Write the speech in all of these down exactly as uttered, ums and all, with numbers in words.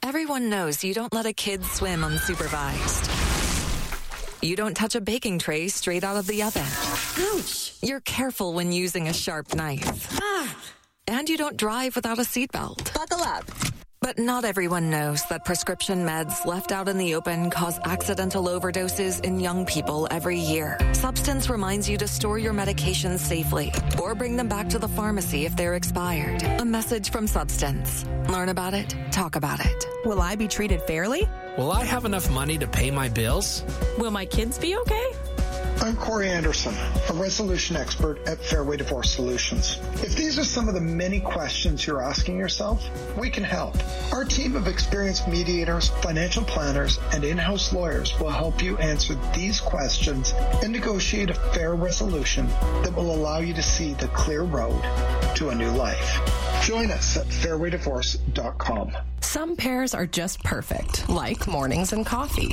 Everyone knows you don't let a kid swim unsupervised. You don't touch a baking tray straight out of the oven. Ouch! You're careful when using a sharp knife. Ah! And you don't drive without a seatbelt. Buckle up. But not everyone knows that prescription meds left out in the open cause accidental overdoses in young people every year. Substance reminds you to store your medications safely or bring them back to the pharmacy if they're expired. A message from Substance. Learn about it, talk about it. Will I be treated fairly? Will I have enough money to pay my bills? Will my kids be okay? I'm Corey Anderson, a resolution expert at Fairway Divorce Solutions. If these are some of the many questions you're asking yourself, we can help. Our team of experienced mediators, financial planners, and in-house lawyers will help you answer these questions and negotiate a fair resolution that will allow you to see the clear road to a new life. Join us at fairway divorce dot com. Some pairs are just perfect, like mornings and coffee.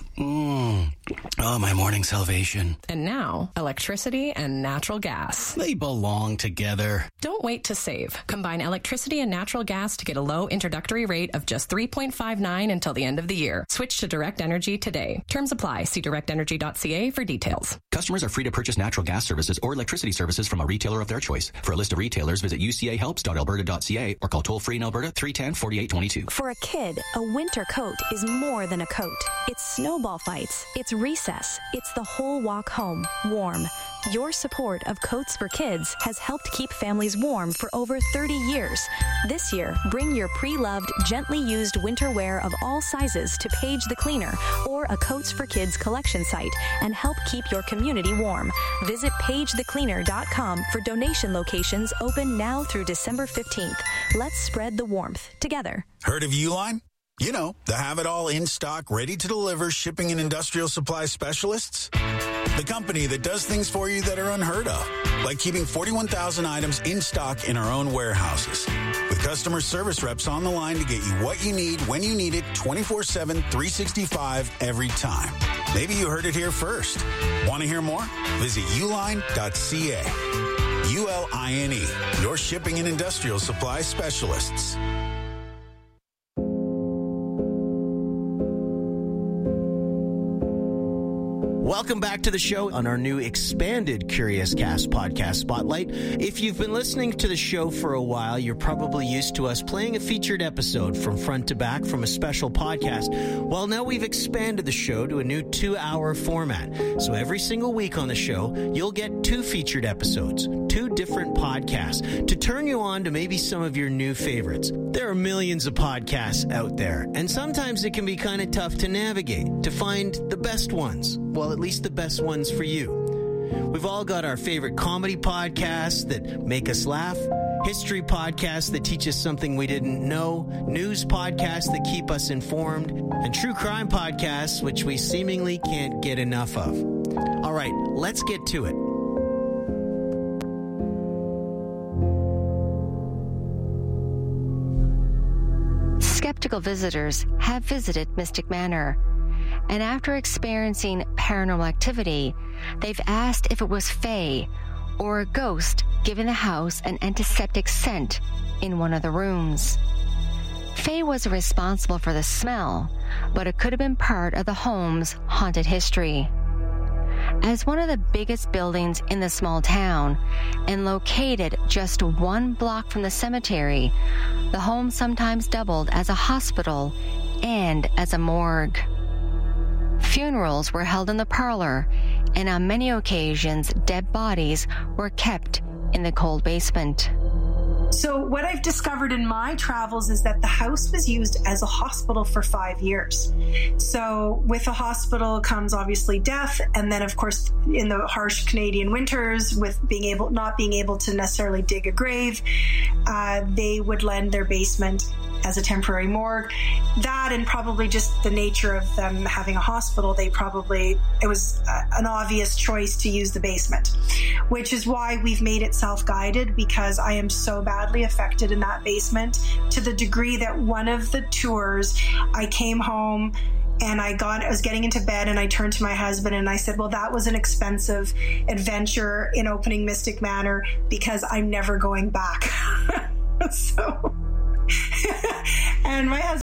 Mmm. Oh, my morning salvation. And now, electricity and natural gas. They belong together. Don't wait to save. Combine electricity and natural gas to get a low introductory rate of just three point five nine until the end of the year. Switch to Direct Energy today. Terms apply. See direct energy dot c a for details. Customers are free to purchase natural gas services or electricity services from a retailer of their choice. For a list of retailers, visit u c a helps dot alberta dot c a or call toll-free in Alberta three one zero, four eight two two. For a kid, a winter coat is more than a coat. It's snowball fights. It's recess. It's the whole walk home, warm. Your support of Coats for Kids has helped keep families warm for over thirty years. This year, bring your pre-loved, gently used winter wear of all sizes to Paige the Cleaner or a Coats for Kids collection site and help keep your community warm. Visit page the cleaner dot com for donation locations open now through December fifteenth. Let's spread the warmth together. Heard of Uline? You know, the have-it-all in-stock, ready-to-deliver shipping and industrial supply specialists. The company that does things for you that are unheard of, like keeping forty-one thousand items in stock in our own warehouses. With customer service reps on the line to get you what you need, when you need it, twenty-four seven, three sixty-five, every time. Maybe you heard it here first. Want to hear more? Visit uline dot c a. U L I N E, your shipping and industrial supply specialists. Welcome back to the show on our new expanded Curious Cast podcast spotlight. If you've been listening to the show for a while, you're probably used to us playing a featured episode from front to back from a special podcast. Well, now we've expanded the show to a new two-hour format. So every single week on the show, you'll get two featured episodes, two different podcasts, to turn you on to maybe some of your new favorites. There are millions of podcasts out there, and sometimes it can be kind of tough to navigate, to find the best ones. Well, at least the best ones for you. We've all got our favorite comedy podcasts that make us laugh, history podcasts that teach us something we didn't know, news podcasts that keep us informed, and true crime podcasts which we seemingly can't get enough of. All right, let's get to it. Skeptical visitors have visited Mystic Manor, and after experiencing paranormal activity, they've asked if it was fae or a ghost giving the house an antiseptic scent in one of the rooms. Fae wasn't responsible for the smell, but it could have been part of the home's haunted history. As one of the biggest buildings in the small town and located just one block from the cemetery, the home sometimes doubled as a hospital and as a morgue. Funerals were held in the parlor, and on many occasions, dead bodies were kept in the cold basement. So what I've discovered in my travels is that the house was used as a hospital for five years. So with a hospital comes obviously death, and then of course in the harsh Canadian winters, with being able not being able to necessarily dig a grave, uh, they would lend their basement as a temporary morgue. That, and probably just the nature of them having a hospital, they probably, it was uh, an obvious choice to use the basement, which is why we've made it self-guided, because I am so badly affected in that basement to the degree that one of the tours, I came home and I got, I was getting into bed and I turned to my husband and I said, well, that was an expensive adventure in opening Mystic Manor because I'm never going back. So... And my husband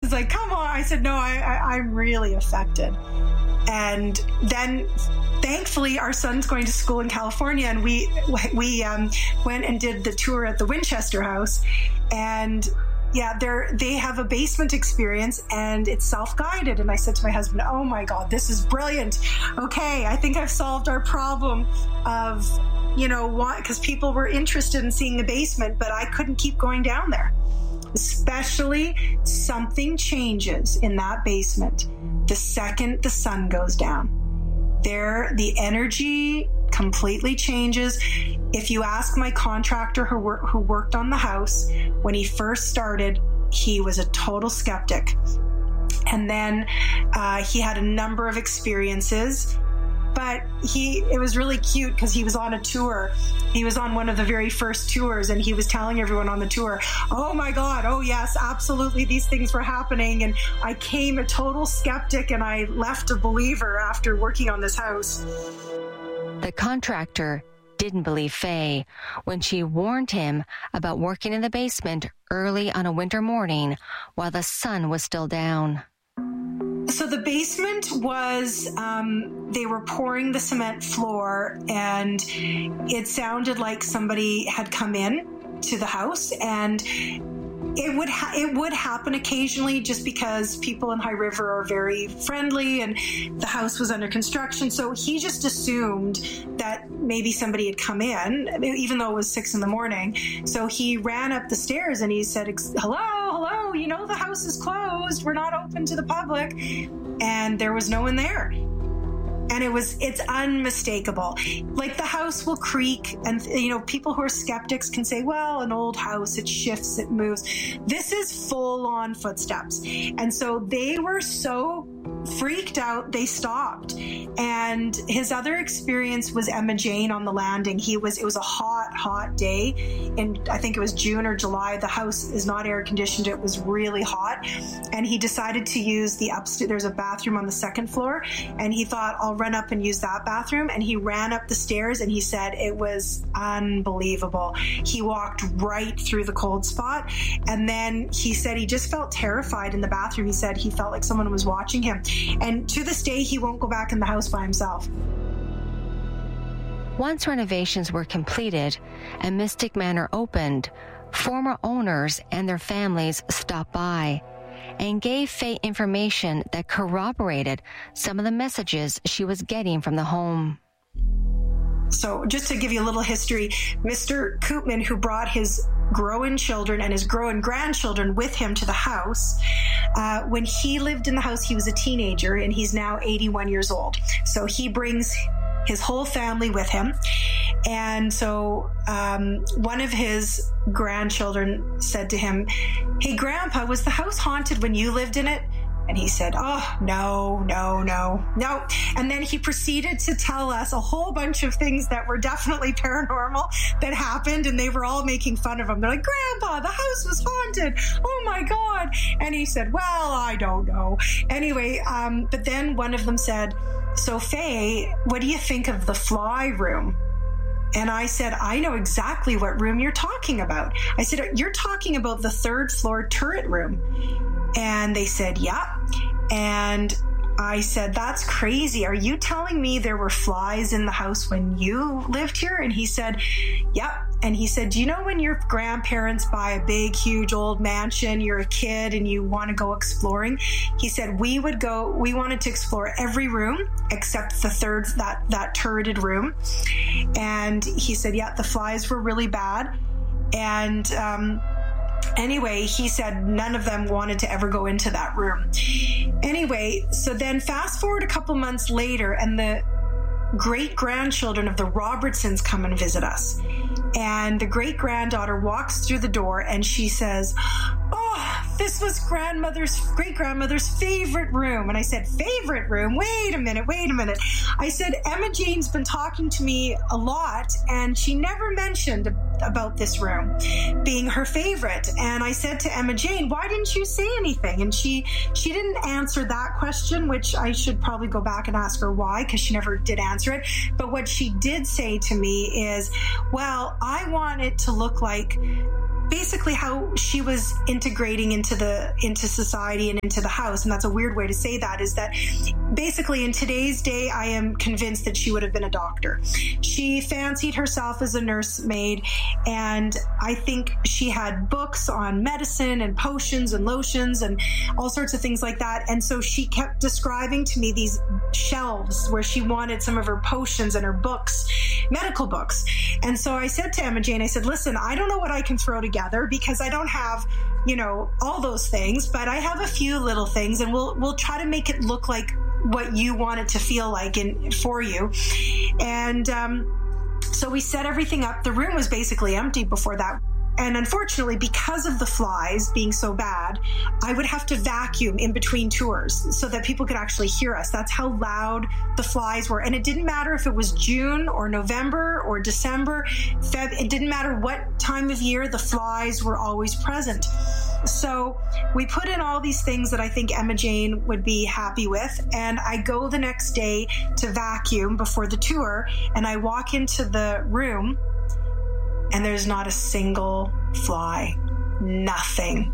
was like, come on. I said, no, I, I, I'm really affected. And then thankfully our son's going to school in California, and we we um, went and did the tour at the Winchester House. And yeah, they're, they have a basement experience, and it's self-guided. And I said to my husband, oh my God, this is brilliant. Okay, I think I've solved our problem of, you know, why, because people were interested in seeing the basement, but I couldn't keep going down there. Especially something changes in that basement the second the sun goes down. There, the energy completely changes. If you ask my contractor who, wor- who worked on the house, when he first started, he was a total skeptic. And then uh, he had a number of experiences. But he, it was really cute because he was on a tour. He was on one of the very first tours, and he was telling everyone on the tour, oh my God, oh yes, absolutely, these things were happening. And I came a total skeptic, and I left a believer after working on this house. The contractor didn't believe Faye when she warned him about working in the basement early on a winter morning while the sun was still down. So the basement was, um, they were pouring the cement floor, and it sounded like somebody had come in to the house, and it would ha- it would happen occasionally just because people in High River are very friendly, and the house was under construction. So he just assumed that maybe somebody had come in, even though it was six in the morning. So he ran up the stairs and he said, hello, hello, you know, the house is closed. We're not open to the public. And there was no one there. And it was, it's unmistakable. Like, the house will creak, and, you know, people who are skeptics can say, well, an old house, it shifts, it moves. This is full on footsteps. And so they were so freaked out, they stopped. And his other experience was Emma Jane on the landing. He was, it was a hot, hot day. And I think it was June or July. The house is not air conditioned. It was really hot. And he decided to use the upstairs. There's a bathroom on the second floor. And he thought, I'll run up and use that bathroom. And he ran up the stairs, and he said it was unbelievable. He walked right through the cold spot. And then he said he just felt terrified in the bathroom. He said he felt like someone was watching him. And to this day, he won't go back in the house by himself. Once renovations were completed and Mystic Manor opened, former owners and their families stopped by and gave Faye information that corroborated some of the messages she was getting from the home. So just to give you a little history, Mister Koopman, who brought his growing children and his growing grandchildren with him to the house, uh, when he lived in the house, he was a teenager, and he's now eighty-one years old. So he brings his whole family with him. And so um, one of his grandchildren said to him, hey, Grandpa, was the house haunted when you lived in it? And he said, oh, no, no, no, no. And then he proceeded to tell us a whole bunch of things that were definitely paranormal that happened, and they were all making fun of him. They're like, Grandpa, the house was haunted. Oh, my God. And he said, well, I don't know. Anyway, um, but then one of them said, so, Faye, what do you think of the fly room? And I said, I know exactly what room you're talking about. I said, you're talking about the third floor turret room. And they said, yeah. And I said, that's crazy. Are you telling me there were flies in the house when you lived here? And he said, yep. And he said, do you know when your grandparents buy a big, huge old mansion, you're a kid and you want to go exploring? He said, we would go, we wanted to explore every room except the third, that, that turreted room. And he said, yeah, the flies were really bad. And, um, Anyway, he said none of them wanted to ever go into that room. Anyway, so then fast forward a couple months later, and the great-grandchildren of the Robertsons come and visit us. And the great-granddaughter walks through the door, and she says, oh, this was grandmother's, great-grandmother's favorite room. And I said, favorite room? Wait a minute, wait a minute. I said, Emma Jane's been talking to me a lot, and she never mentioned about this room being her favorite. And I said to Emma Jane, why didn't you say anything? And she she didn't answer that question, which I should probably go back and ask her why, because she never did answer it. But what she did say to me is, well, I want it to look like basically how she was integrating into the into society and into the house. And that's a weird way to say that, is that basically in today's day, I am convinced that she would have been a doctor. She fancied herself as a nursemaid, and I think she had books on medicine and potions and lotions and all sorts of things like that. And so she kept describing to me these shelves where she wanted some of her potions and her books, medical books. And so I said to Emma Jane, I said, listen, I don't know what I can throw together because I don't have, you know, all those things, but I have a few little things, and we'll we'll try to make it look like what you want it to feel like in for you. And um, so we set everything up. The room was basically empty before that. And unfortunately, because of the flies being so bad, I would have to vacuum in between tours so that people could actually hear us. That's how loud the flies were. And it didn't matter if it was June or November or December, Feb, it didn't matter what time of year, the flies were always present. So we put in all these things that I think Emma Jane would be happy with. And I go the next day to vacuum before the tour, and I walk into the room, and there's not a single fly. Nothing.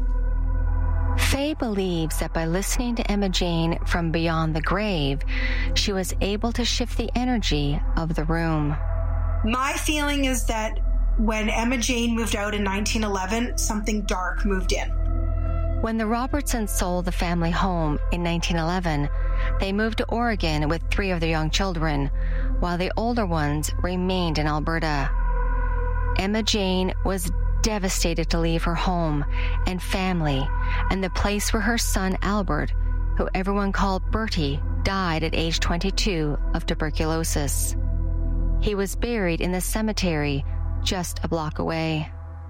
Faye believes that by listening to Emma Jane from beyond the grave, she was able to shift the energy of the room. My feeling is that when Emma Jane moved out in nineteen eleven, something dark moved in. When the Robertsons sold the family home in nineteen eleven, they moved to Oregon with three of their young children, while the older ones remained in Alberta. Emma Jane was devastated to leave her home and family and the place where her son Albert, who everyone called Bertie, died at age twenty-two of tuberculosis. He was buried in the cemetery just a block away.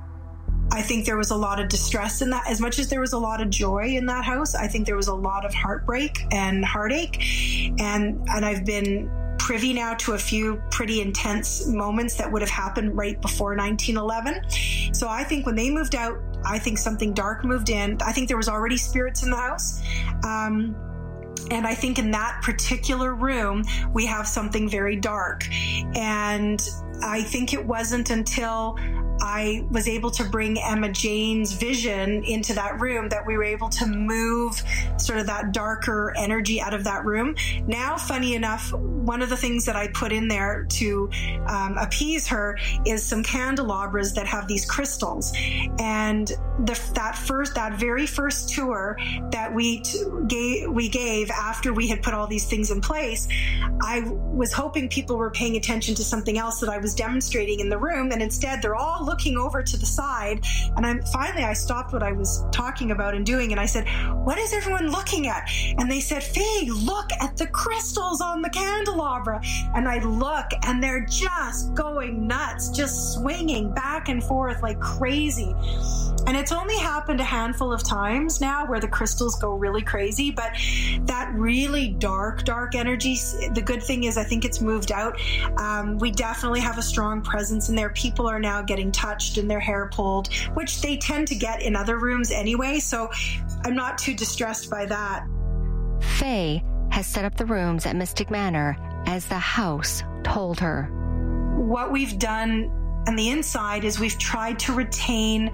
I think there was a lot of distress in that. As much as there was a lot of joy in that house, I think there was a lot of heartbreak and heartache. And, and I've been privy now to a few pretty intense moments that would have happened right before nineteen eleven. So I think when they moved out, I think something dark moved in. I think there was already spirits in the house. Um, and I think in that particular room, we have something very dark. And I think it wasn't until I was able to bring Emma Jane's vision into that room that we were able to move sort of that darker energy out of that room. Now, funny enough, one of the things that I put in there to um, appease her is some candelabras that have these crystals. And the, that first, that very first tour that we t- gave, we gave after we had put all these things in place, I was hoping people were paying attention to something else that I was demonstrating in the room, and instead they're all looking over to the side. And I'm finally I stopped what I was talking about and doing, and I said, what is everyone looking at? And they said, Faye, look at the crystals on the candelabra. And I look, and they're just going nuts, just swinging back and forth like crazy. And it's only happened a handful of times now where the crystals go really crazy, but that really dark, dark energy, the good thing is I think it's moved out. Um, we definitely have a strong presence in there. People are now getting touched and their hair pulled, which they tend to get in other rooms anyway, so I'm not too distressed by that. Faye has set up the rooms at Mystic Manor as the house told her. What we've done on the inside is we've tried to retain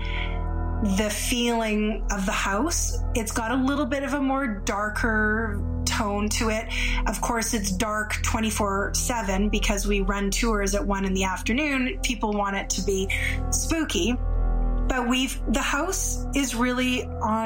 the feeling of the house. It's got a little bit of a more darker tone to it. Of course, it's dark twenty-four seven because we run tours at one in the afternoon. People want it to be spooky. But we've, the house is really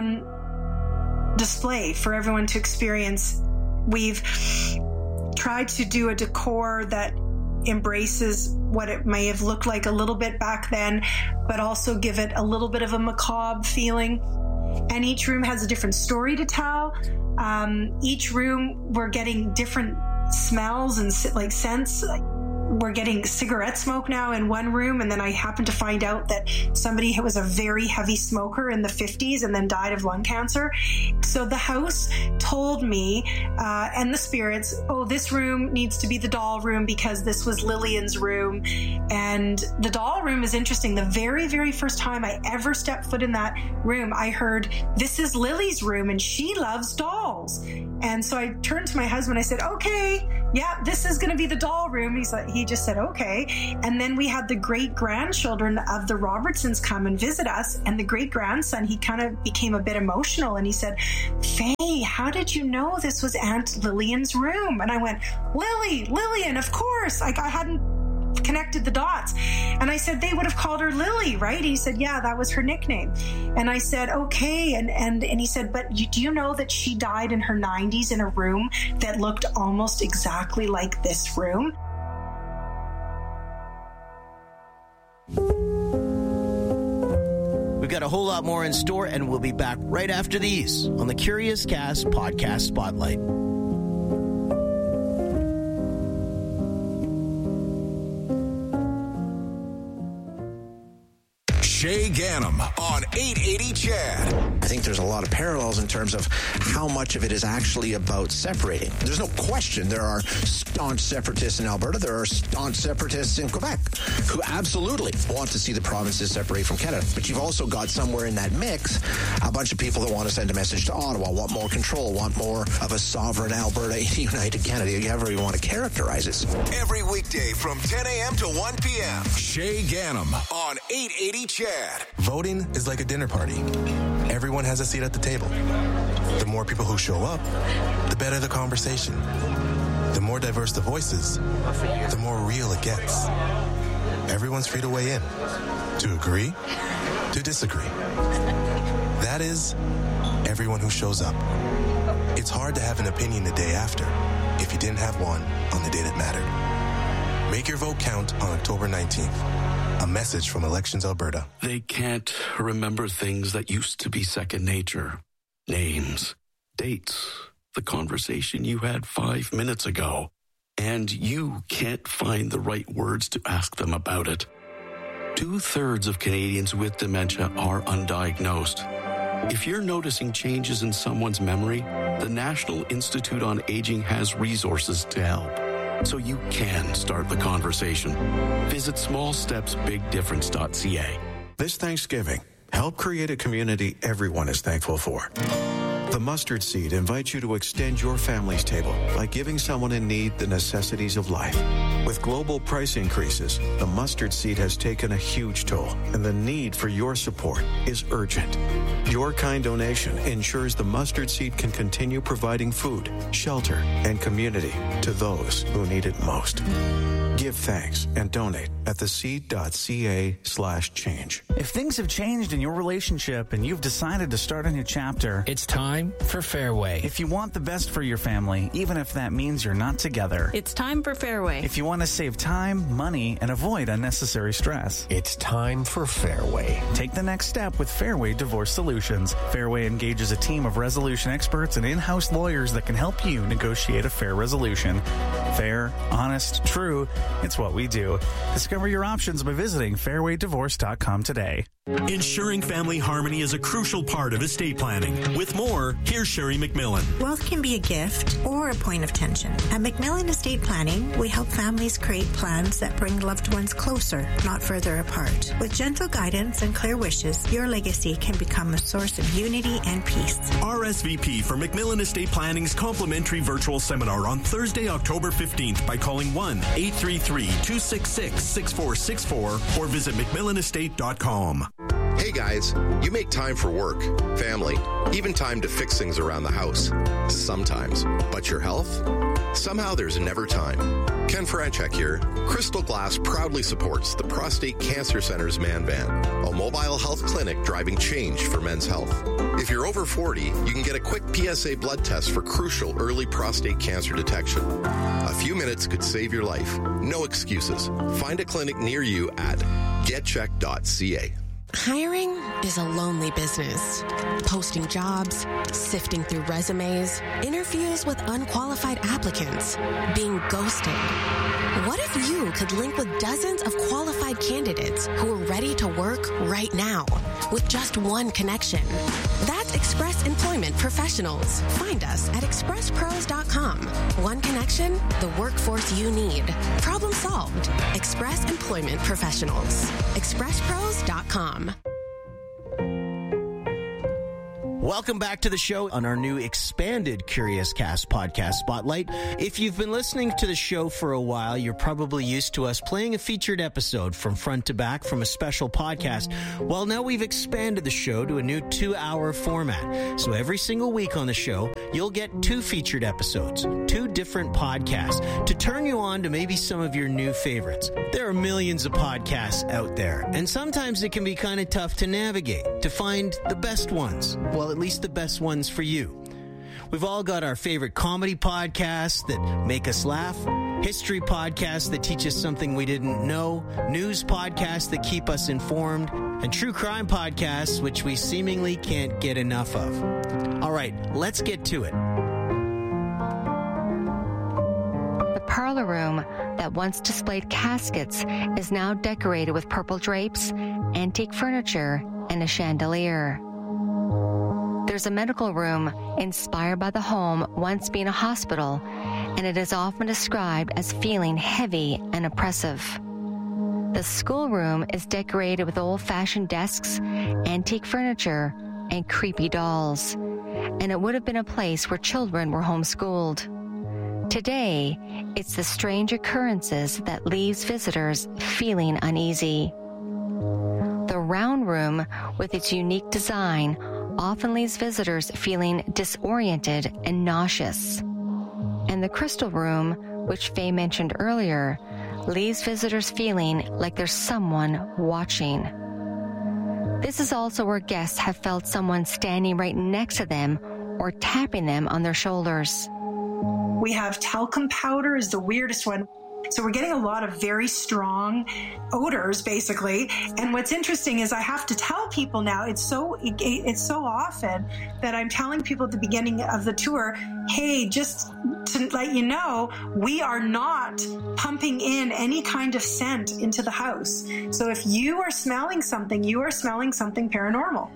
on display for everyone to experience. We've tried to do a decor that embraces what it may have looked like a little bit back then, but also give it a little bit of a macabre feeling. And each room has a different story to tell. Um, each room, we're getting different smells and like scents. We're getting cigarette smoke now in one room, and then I happened to find out that somebody was a very heavy smoker in the fifties and then died of lung cancer. So the house told me, uh, and the spirits, oh, this room needs to be the doll room because this was Lillian's room. And the doll room is interesting. The very, very first time I ever stepped foot in that room, I heard, this is Lily's room and she loves dolls. And so I turned to my husband. I said, okay, yeah, this is going to be the doll room. He's like, he just said, okay. And then we had the great grandchildren of the Robertsons come and visit us. And the great grandson, he kind of became a bit emotional. And he said, Faye, how did you know this was Aunt Lillian's room? And I went, Lily, Lillian, of course. Like I hadn't connected the dots. And I said, they would have called her Lily, right? He said, yeah, that was her nickname. And I said, okay. And and and he said, but you, do you know that she died in her nineties in a room that looked almost exactly like this room? We've got a whole lot more in store, and we'll be back right after these on the Curious Cast Podcast Spotlight. Shay Ganem on eight eighty C H A D. I think there's a lot of parallels in terms of how much of it is actually about separating. There's no question there are staunch separatists in Alberta. There are staunch separatists in Quebec who absolutely want to see the provinces separate from Canada. But you've also got somewhere in that mix a bunch of people that want to send a message to Ottawa, want more control, want more of a sovereign Alberta in a united Canada. However you want to characterize it. Every weekday from ten a.m. to one p.m. Shay Ganem on eight eighty C H A D. Voting is like a dinner party. Everyone has a seat at the table. The more people who show up, the better the conversation. The more diverse the voices, the more real it gets. Everyone's free to weigh in, to agree, to disagree. That is, everyone who shows up. It's hard to have an opinion the day after if you didn't have one on the day that mattered. Make your vote count on October nineteenth. A message from Elections Alberta. They can't remember things that used to be second nature. Names, dates, the conversation you had five minutes ago. And you can't find the right words to ask them about it. Two-thirds of Canadians with dementia are undiagnosed. If you're noticing changes in someone's memory, the National Institute on Aging has resources to help. So you can start the conversation. Visit small steps big difference dot c a. This Thanksgiving, help create a community everyone is thankful for. The Mustard Seed invites you to extend your family's table by giving someone in need the necessities of life. With global price increases, the Mustard Seed has taken a huge toll, and the need for your support is urgent. Your kind donation ensures the Mustard Seed can continue providing food, shelter, and community to those who need it most. Give thanks and donate at theseed.ca slash change. If things have changed in your relationship and you've decided to start a new chapter, it's time for Fairway. If you want the best for your family, even if that means you're not together, it's time for Fairway. If you want to save time, money, and avoid unnecessary stress, it's time for Fairway. Take the next step with Fairway Divorce Solutions. Fairway engages a team of resolution experts and in-house lawyers that can help you negotiate a fair resolution. Fair, honest, true. It's what we do. Discover your options by visiting fairway divorce dot com today. Ensuring family harmony is a crucial part of estate planning. With more, here's Sherry McMillan. Wealth can be a gift or a point of tension. At McMillan Estate Planning, we help families create plans that bring loved ones closer, not further apart. With gentle guidance and clear wishes, your legacy can become a source of unity and peace. R S V P for McMillan Estate Planning's complimentary virtual seminar on Thursday, October fifteenth by calling one eight three three, two six six, six four six four or visit mcmillan estate dot com. Hey guys, you make time for work, family, even time to fix things around the house. Sometimes. But your health? Somehow there's never time. Ken Franchek here. Crystal Glass proudly supports the Prostate Cancer Center's Man Van, a mobile health clinic driving change for men's health. If you're over forty, you can get a quick P S A blood test for crucial early prostate cancer detection. A few minutes could save your life. No excuses. Find a clinic near you at get check dot c a. Hiring is a lonely business. Posting jobs, sifting through resumes, interviews with unqualified applicants, being ghosted. What if you could link with dozens of qualified candidates who are ready to work right now with just one connection? That's Express Employment Professionals. Find us at express pros dot com. One connection, the workforce you need. Problem solved. Express Employment Professionals. express pros dot com. Welcome back to the show on our new expanded Curious Cast podcast spotlight. If you've been listening to the show for a while, you're probably used to us playing a featured episode from front to back from a special podcast. Well, now we've expanded the show to a new two-hour format. So every single week on the show, you'll get two featured episodes, two different podcasts to turn you on to maybe some of your new favorites. There are millions of podcasts out there, and sometimes it can be kind of tough to navigate, to find the best ones. Well, at least the best ones for you. We've all got our favorite comedy podcasts that make us laugh, history podcasts that teach us something we didn't know, news podcasts that keep us informed, and true crime podcasts which we seemingly can't get enough of. All right, let's get to it. The parlor room that once displayed caskets is now decorated with purple drapes, antique furniture, and a chandelier. There's a medical room inspired by the home once being a hospital, and it is often described as feeling heavy and oppressive. The schoolroom is decorated with old-fashioned desks, antique furniture, and creepy dolls, and it would have been a place where children were homeschooled. Today, it's the strange occurrences that leaves visitors feeling uneasy. The round room, with its unique design, often leaves visitors feeling disoriented and nauseous. And the crystal room, which Faye mentioned earlier, leaves visitors feeling like there's someone watching. This is also where guests have felt someone standing right next to them or tapping them on their shoulders. We have talcum powder is the weirdest one. So we're getting a lot of very strong odors, basically. And what's interesting is I have to tell people now, it's so it, it's so often that I'm telling people at the beginning of the tour, hey, just to let you know, we are not pumping in any kind of scent into the house. So if you are smelling something, you are smelling something paranormal.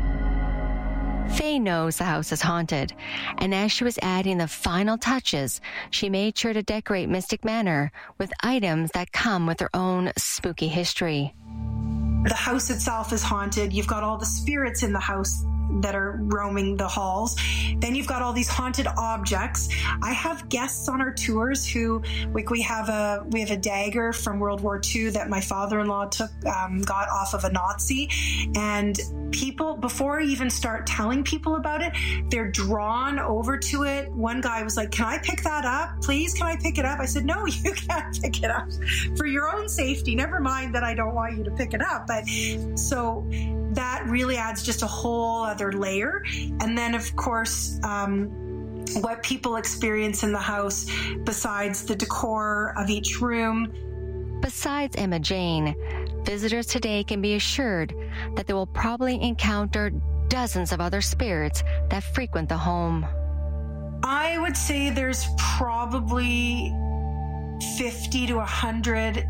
Faye knows the house is haunted, and as she was adding the final touches, she made sure to decorate Mystic Manor with items that come with their own spooky history. The house itself is haunted. You've got all the spirits in the house that are roaming the halls. Then you've got all these haunted objects. I have guests on our tours who, like, we have a we have a dagger from World War Two that my father-in-law took um, got off of a Nazi, and people, before I even start telling people about it, they're drawn over to it. One guy was like, "Can I pick that up, please? Can I pick it up?" I said, "No, you can't pick it up for your own safety. Never mind that I don't want you to pick it up." But so that really adds just a whole other layer. And then, of course, um, what people experience in the house besides the decor of each room. Besides Emma Jane, visitors today can be assured that they will probably encounter dozens of other spirits that frequent the home. I would say there's probably fifty to one hundred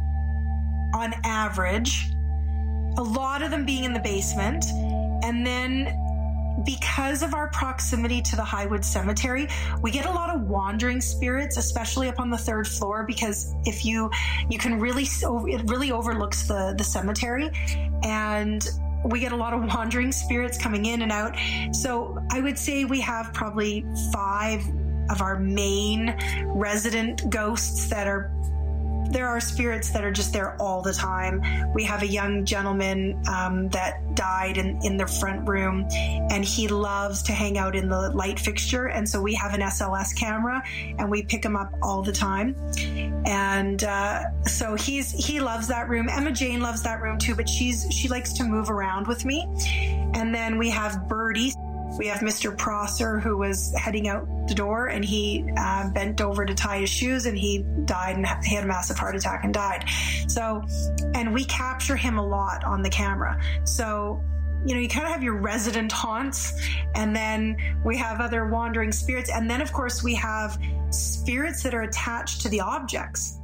on average. A lot of them being in the basement. And then because of our proximity to the Highwood Cemetery, we get a lot of wandering spirits, especially up on the third floor, because if you, you can really, it really overlooks the, the cemetery, and we get a lot of wandering spirits coming in and out. So I would say we have probably five of our main resident ghosts that are There are spirits that are just there all the time. We have a young gentleman um, that died in, in the front room, and he loves to hang out in the light fixture. And so we have an S L S camera, and we pick him up all the time. And uh, so he's he loves that room. Emma Jane loves that room too, but she's she likes to move around with me. And then we have Birdie. We have Mister Prosser, who was heading out the door, and he uh, bent over to tie his shoes, and he died, and he had a massive heart attack and died. So, and we capture him a lot on the camera. So, you know, you kind of have your resident haunts, and then we have other wandering spirits. And then, of course, we have spirits that are attached to the objects.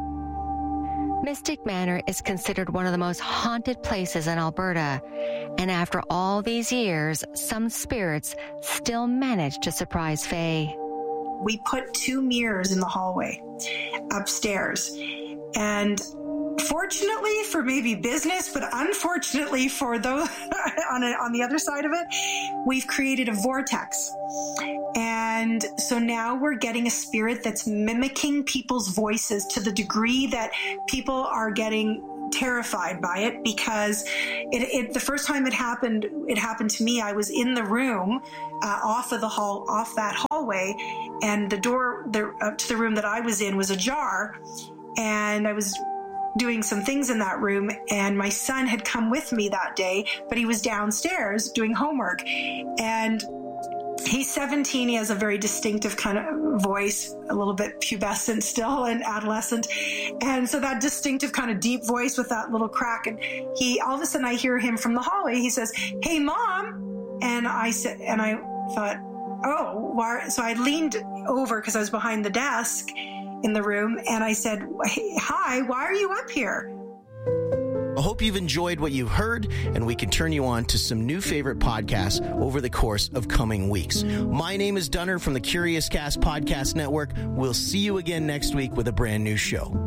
Mystic Manor is considered one of the most haunted places in Alberta, and after all these years, some spirits still manage to surprise Faye. We put two mirrors in the hallway upstairs, and fortunately for maybe business, but unfortunately for those on, a, on the other side of it, we've created a vortex. And so now we're getting a spirit that's mimicking people's voices to the degree that people are getting terrified by it, because it, it the first time it happened, it happened to me. I was in the room uh, off of the hall, off that hallway, and the door the, up to the room that I was in was ajar, and I was doing some things in that room, and my son had come with me that day, but he was downstairs doing homework, and he's seventeen. He has a very distinctive kind of voice, a little bit pubescent still and adolescent. And so that distinctive kind of deep voice with that little crack. And he, all of a sudden I hear him from the hallway. He says, "Hey, Mom." And I said, and I thought, oh, why? So I leaned over because I was behind the desk in the room. And I said, hey, "Hi, why are you up here?" I hope you've enjoyed what you've heard, and we can turn you on to some new favorite podcasts over the course of coming weeks. My name is Dunner from the Curious Cast Podcast Network. We'll see you again next week with a brand new show.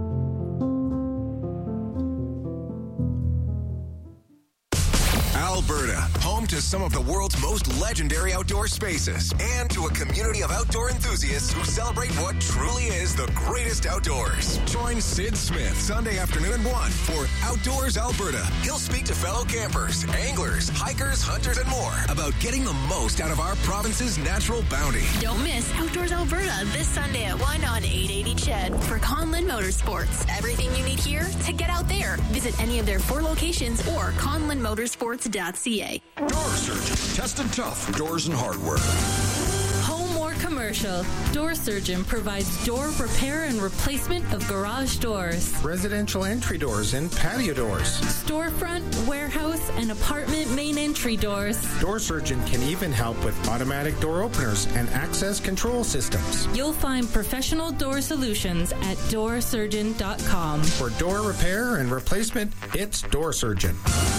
Alberta, home to some of the world's most legendary outdoor spaces and to a community of outdoor enthusiasts who celebrate what truly is the greatest outdoors. Join Sid Smith Sunday afternoon at one for Outdoors Alberta. He'll speak to fellow campers, anglers, hikers, hunters, and more about getting the most out of our province's natural bounty. Don't miss Outdoors Alberta this Sunday at one on eight eighty C H E D for Conlin Motorsports. Everything you need here to get out there. Visit any of their four locations or conlin motorsports dot c a. Door Surgeon, tested tough for doors and hardware. Home or commercial, Door Surgeon provides door repair and replacement of garage doors, residential entry doors and patio doors, storefront, warehouse, and apartment main entry doors. Door Surgeon can even help with automatic door openers and access control systems. You'll find professional door solutions at door surgeon dot com. For door repair and replacement, it's Door Surgeon.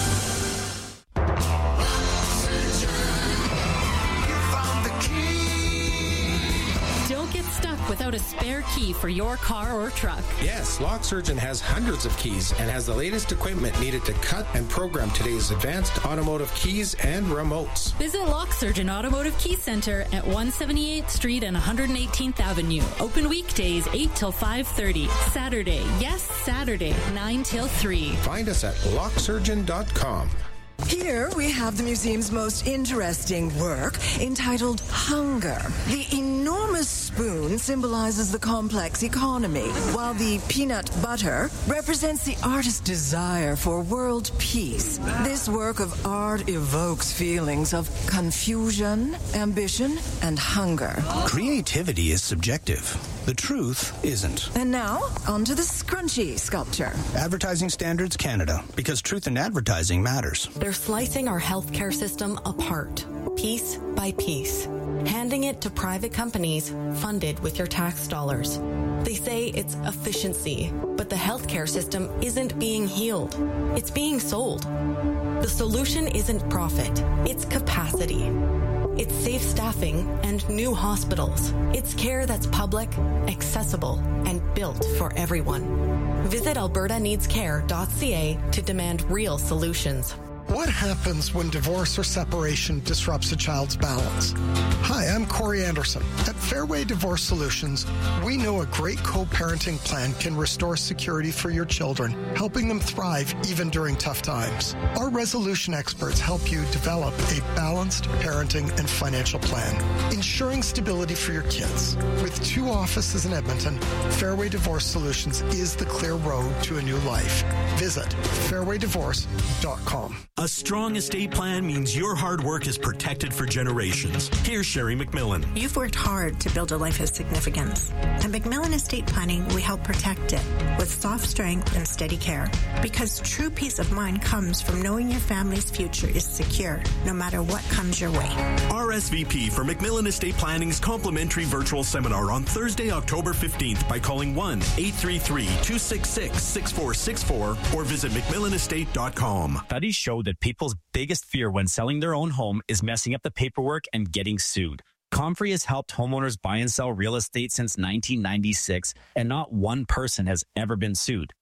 Without a spare key for your car or truck. Yes, Lock Surgeon has hundreds of keys and has the latest equipment needed to cut and program today's advanced automotive keys and remotes. Visit Lock Surgeon Automotive Key Center at one seventy-eighth Street and one hundred eighteenth Avenue. Open weekdays eight till five thirty. Saturday, yes, Saturday, nine till three. Find us at lock surgeon dot com. Here we have the museum's most interesting work entitled Hunger. The enormous spoon symbolizes the complex economy, while the peanut butter represents the artist's desire for world peace. This work of art evokes feelings of confusion, ambition, and hunger. Creativity is subjective. The truth isn't. And now, onto the scrunchy sculpture. Advertising Standards Canada, because truth in advertising matters. They're slicing our healthcare system apart, piece by piece, handing it to private companies funded with your tax dollars. They say it's efficiency, but the healthcare system isn't being healed. It's being sold. The solution isn't profit, it's capacity. It's safe staffing and new hospitals. It's care that's public, accessible, and built for everyone. Visit alberta needs care dot c a to demand real solutions. What happens when divorce or separation disrupts a child's balance? Hi, I'm Corey Anderson. At Fairway Divorce Solutions, we know a great co-parenting plan can restore security for your children, helping them thrive even during tough times. Our resolution experts help you develop a balanced parenting and financial plan, ensuring stability for your kids. With two offices in Edmonton, Fairway Divorce Solutions is the clear road to a new life. Visit fairway divorce dot com. A strong estate plan means your hard work is protected for generations. Here's Sherry McMillan. You've worked hard to build a life of significance. At McMillan Estate Planning, we help protect it with soft strength and steady care. Because true peace of mind comes from knowing your family's future is secure, no matter what comes your way. R S V P for McMillan Estate Planning's complimentary virtual seminar on Thursday, October fifteenth by calling one eight three three, two six six, six four six four or visit mcmillan estate dot com. Studies show that people's biggest fear when selling their own home is messing up the paperwork and getting sued. Comfrey has helped homeowners buy and sell real estate since nineteen ninety-six, and not one person has ever been sued.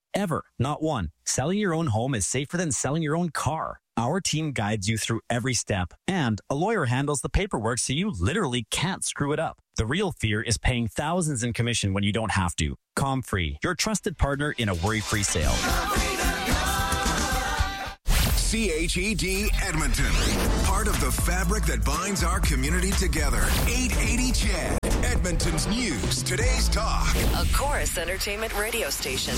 Ever. Not one. Selling your own home is safer than selling your own car. Our team guides you through every step, and a lawyer handles the paperwork so you literally can't screw it up. The real fear is paying thousands in commission when you don't have to. ComFree, your trusted partner in a worry-free sale. C H E D Edmonton, part of the fabric that binds our community together. eight eighty C H E D, Edmonton's news, today's talk. A Chorus Entertainment radio station.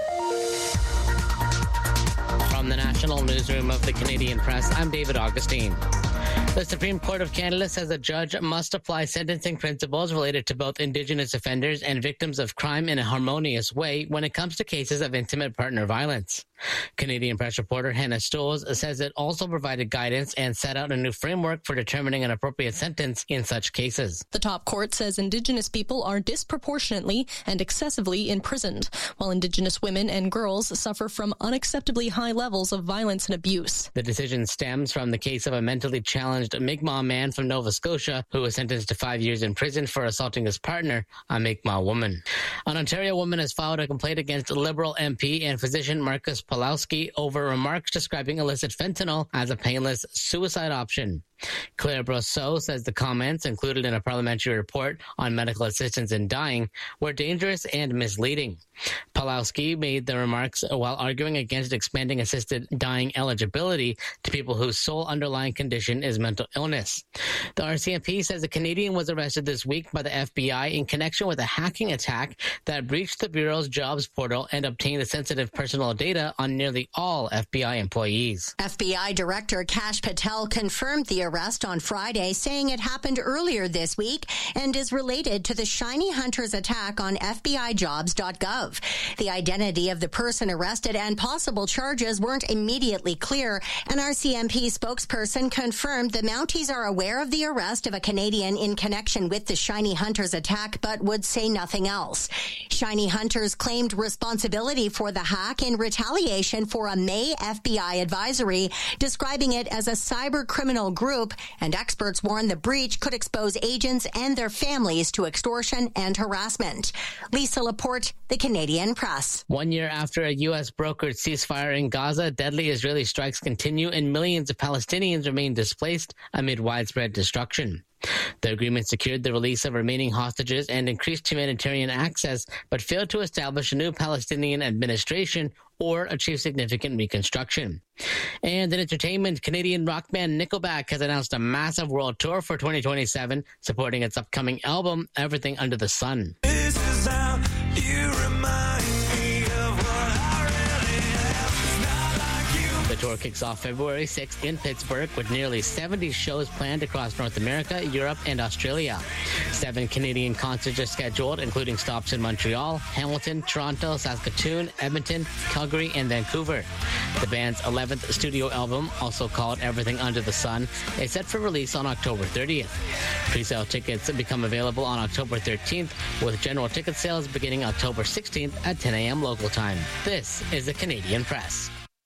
From the National Newsroom of the Canadian Press, I'm David Augustine. The Supreme Court of Canada says a judge must apply sentencing principles related to both Indigenous offenders and victims of crime in a harmonious way when it comes to cases of intimate partner violence. Canadian Press reporter Hannah Stolz says it also provided guidance and set out a new framework for determining an appropriate sentence in such cases. The top court says Indigenous people are disproportionately and excessively imprisoned, while Indigenous women and girls suffer from unacceptably high levels of violence and abuse. The decision stems from the case of a mentally challenged Mi'kmaq man from Nova Scotia who was sentenced to five years in prison for assaulting his partner, a Mi'kmaq woman. An Ontario woman has filed a complaint against Liberal M P and physician Marcus Pawlowski over remarks describing illicit fentanyl as a painless suicide option. Claire Brosseau says the comments included in a parliamentary report on medical assistance in dying were dangerous and misleading. Pawlowski made the remarks while arguing against expanding assisted dying eligibility to people whose sole underlying condition is mental illness. The R C M P says a Canadian was arrested this week by the F B I in connection with a hacking attack that breached the Bureau's jobs portal and obtained sensitive personal data on nearly all F B I employees. F B I Director Kash Patel confirmed the arrest on Friday, saying it happened earlier this week and is related to the Shiny Hunters attack on F B I jobs dot gov. The identity of the person arrested and possible charges weren't immediately clear. An R C M P spokesperson confirmed the Mounties are aware of the arrest of a Canadian in connection with the Shiny Hunters attack, but would say nothing else. Shiny Hunters claimed responsibility for the hack in retaliation for a May F B I advisory, describing it as a cyber criminal group, and experts warn the breach could expose agents and their families to extortion and harassment. Lisa Laporte, The Canadian Press. One year after a U S brokered ceasefire in Gaza, deadly Israeli strikes continue and millions of Palestinians remain displaced amid widespread destruction. The agreement secured the release of remaining hostages and increased humanitarian access, but failed to establish a new Palestinian administration or achieve significant reconstruction. And in entertainment, Canadian rock band Nickelback has announced a massive world tour for twenty twenty-seven, supporting its upcoming album, Everything Under the Sun. This is how you remind me of what I really am. It's not like you. The tour kicks off February sixth in Pittsburgh with nearly seventy shows planned across North America, Europe, and Australia. Seven Canadian concerts are scheduled, including stops in Montreal, Hamilton, Toronto, Saskatoon, Edmonton, Calgary, and Vancouver. The band's eleventh studio album, also called Everything Under the Sun, is set for release on October thirtieth. Pre-sale tickets become available on October thirteenth, with general ticket sales beginning October sixteenth at ten a.m. local time. This is the Canadian Press.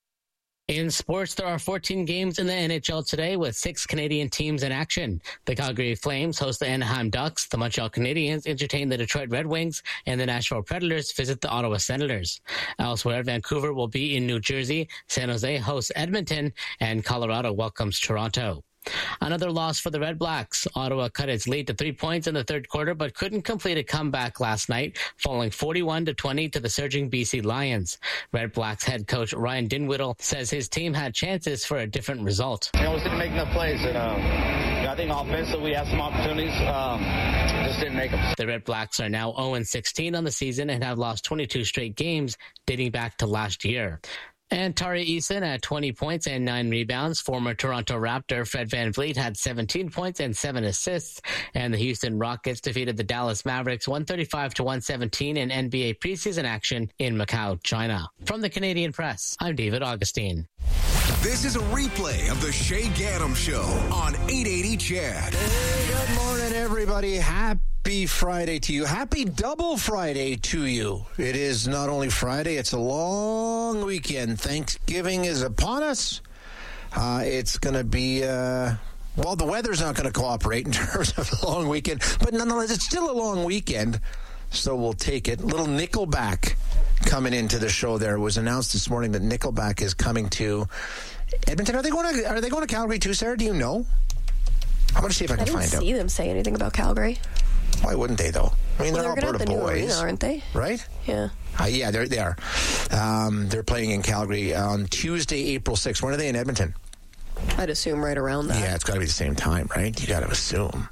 In sports, there are fourteen games in the N H L today with six Canadian teams in action. The Calgary Flames host the Anaheim Ducks, the Montreal Canadiens entertain the Detroit Red Wings, and the Nashville Predators visit the Ottawa Senators. Elsewhere, Vancouver will be in New Jersey, San Jose hosts Edmonton, and Colorado welcomes Toronto. Another loss for the Red Blacks. Ottawa cut its lead to three points in the third quarter, but couldn't complete a comeback last night, falling forty-one to twenty to the surging B C Lions. Red Blacks head coach Ryan Dinwiddie says his team had chances for a different result. You know, we didn't make enough plays, and um, I think offensively we had some opportunities, um, just didn't make them. The Red Blacks are now oh and sixteen on the season and have lost twenty-two straight games dating back to last year. And Tari Eason had twenty points and nine rebounds. Former Toronto Raptor Fred VanVleet had seventeen points and seven assists. And the Houston Rockets defeated the Dallas Mavericks one thirty-five to one seventeen in N B A preseason action in Macau, China. From the Canadian Press, I'm David Augustine. This is a replay of the Shay Gaddam Show on eight eighty C H E D. Hey, good morning, everybody. Happy Friday to you. Happy double Friday to you. It is not only Friday, it's a long weekend. Thanksgiving is upon us. Uh, it's going to be, uh, well, the weather's not going to cooperate in terms of a long weekend, but nonetheless, it's still a long weekend, so we'll take it. Little Nickelback coming into the show there. It was announced this morning that Nickelback is coming to Edmonton. Are they going to, are they going to Calgary too, Sarah? Do you know? I'm going to see if I can I didn't find out. see them say anything about Calgary. Why wouldn't they, though? I mean, well, they're, they're Alberta gonna have the boys. New arena, aren't they? Right? Yeah. Uh, yeah, they're, they are. Um, they're playing in Calgary on Tuesday, April sixth. When are they in Edmonton? I'd assume right around that. Yeah, it's got to be the same time, right? You got to assume.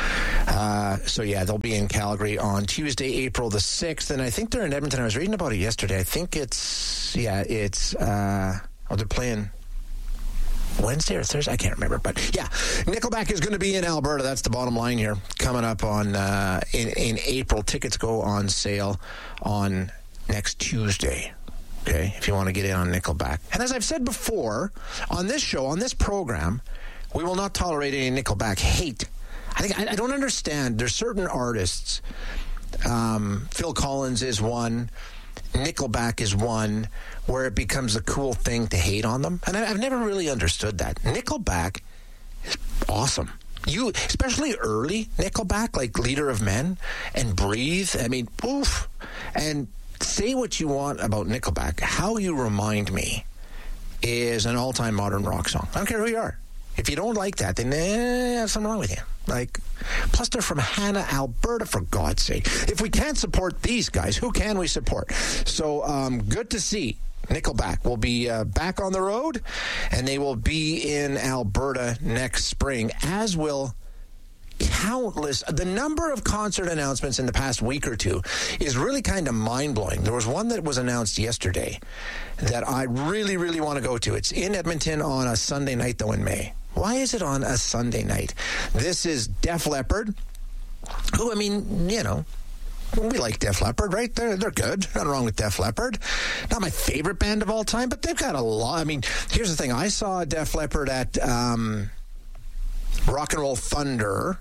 Uh, so, yeah, they'll be in Calgary on Tuesday, April the sixth. And I think they're in Edmonton. I was reading about it yesterday. I think it's, yeah, it's, uh, oh, they're playing Wednesday or Thursday? I can't remember. But, yeah, Nickelback is going to be in Alberta. That's the bottom line here. Coming up on uh, in, in April. Tickets go on sale on next Tuesday. Okay, if you want to get in on Nickelback. And as I've said before, on this show, on this program, we will not tolerate any Nickelback hate. I think I, I don't understand. There's certain artists. Um, Phil Collins is one. Nickelback is one where it becomes a cool thing to hate on them. And I, I've never really understood that. Nickelback is awesome. You, especially early Nickelback, like Leader of Men and Breathe. I mean, oof. And say what you want about Nickelback. How You Remind Me is an all-time modern rock song. I don't care who you are. If you don't like that, then eh, there's something wrong with you. Like, plus they're from Hanna, Alberta, for God's sake. If we can't support these guys, who can we support? So, um, good to see Nickelback will be uh, back on the road, and they will be in Alberta next spring, as will countless. The number of concert announcements in the past week or two is really kind of mind-blowing. There was one that was announced yesterday that I really, really want to go to. It's in Edmonton on a Sunday night, though, in May. Why is it on a Sunday night? This is Def Leppard, who, I mean, you know, we like Def Leppard, right? They're, they're good. Nothing wrong with Def Leppard. Not my favorite band of all time, but they've got a lot. I mean, here's the thing. I saw Def Leppard at um, Rock and Roll Thunder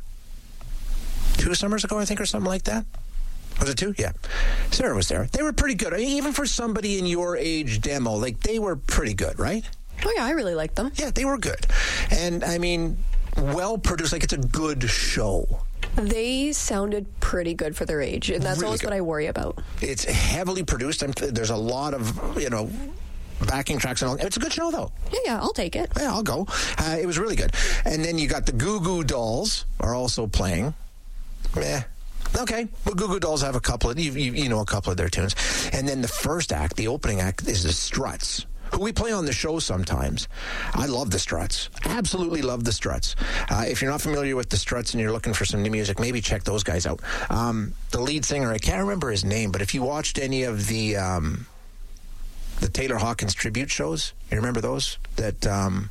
two summers ago, I think, or something like that. Was it two? Yeah. Sarah was there. They were pretty good. I mean, even for somebody in your age demo, like, they were pretty good, right? Oh, yeah, I really liked them. Yeah, they were good. And, I mean, well-produced. Like, it's a good show. They sounded pretty good for their age, and that's Really always good. what I worry about. It's heavily produced. I'm, there's a lot of, you know, backing tracks and all. It's a good show, though. Yeah, yeah, I'll take it. Yeah, I'll go. Uh, it was really good. And then you got the Goo Goo Dolls are also playing. Meh. Okay. Well, Goo Goo Dolls have a couple of, you, you, you know, a couple of their tunes. And then the first act, the opening act, is the Struts, who we play on the show sometimes. I love the Struts. Absolutely love the Struts. Uh, if you're not familiar with the Struts and you're looking for some new music, maybe check those guys out. Um, the lead singer, I can't remember his name, but if you watched any of the um, the Taylor Hawkins tribute shows, you remember those? That um,